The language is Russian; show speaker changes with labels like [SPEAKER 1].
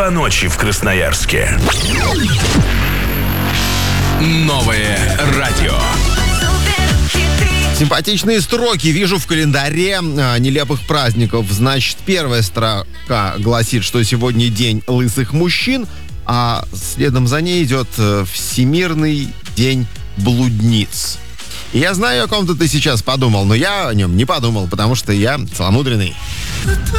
[SPEAKER 1] 2 ночи в Красноярске. Новое радио.
[SPEAKER 2] Симпатичные строки вижу в календаре нелепых праздников. Значит, первая строка гласит, что сегодня день лысых мужчин, а следом за ней идет Всемирный день блудниц. И я знаю, о ком-то ты сейчас подумал, но я о нем не подумал, потому что я целомудренный.